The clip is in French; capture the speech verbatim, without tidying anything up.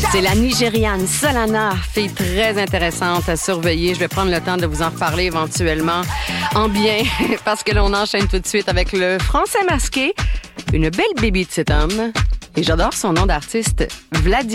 C'est la Nigériane Solana, fille très intéressante à surveiller. Je vais prendre le temps de vous en reparler éventuellement en bien, parce que l'on enchaîne tout de suite avec le français masqué, une belle baby de cet homme. Et j'adore son nom d'artiste, Vladimir.